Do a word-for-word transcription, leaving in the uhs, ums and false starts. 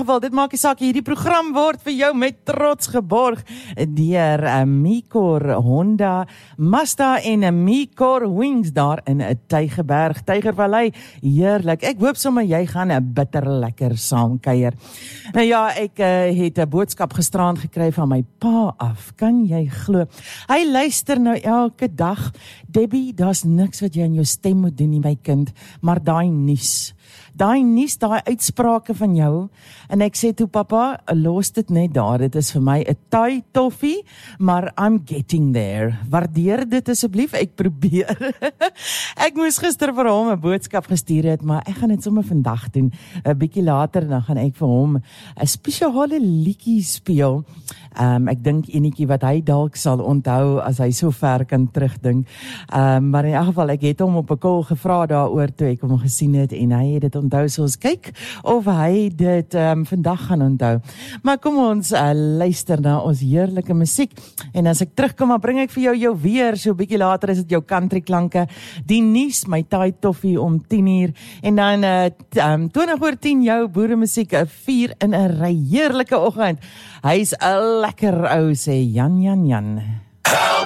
geval, dit maak nie saak, hierdie program word vir jou met trots geborg deur uh, Micor Honda, Mazda en uh, Micor Wings daar in 'n Tygerberg, Tygervallei. Heerlik. Ek hoop sommer jy gaan 'n bitter lekker saamkuier. Nou ja, ek uh, het 'n boodskap gisterand gekry van my pa af. Kan jy glo? Hy luister nou elke dag. Debbie, daar's niks wat jy in jou stem moet doen nie, my kind, maar daai nuus. Daai nuus, daai uitsprake van jou, en ek sê toe, papa, los dit net daar, dit is vir my 'n taai toffie, maar I'm getting there. Waardeer dit asseblief, ek probeer. Ek moes gister vir hom 'n boodskap gestuur het, maar ek gaan dit sommer vandag doen. 'n Bietjie later, dan gaan ek vir hom 'n spesiale liedjie speel. Um, ek dink enetjie wat hy dalk sal onthou as hy so ver kan terugdink. Um, maar in elk geval, ek het hom op 'n call gevra daaroor toe ek hom gesien het, en hy het dit onthou, so ons kyk of hy dit um, vandag gaan onthou. Maar kom ons uh, luister na ons heerlike musiek, en as ek terugkom, dan bring ek vir jou jou weer, so 'n bietjie later is dit jou country klanke, die nuus, my taai toffie om tien uur, en dan uh, um, twintig oor tien jou boeremusiek, uh, vier in 'n ry, heerlike oggend. Hy's 'n lekker ou, sê Jan Jan Jan.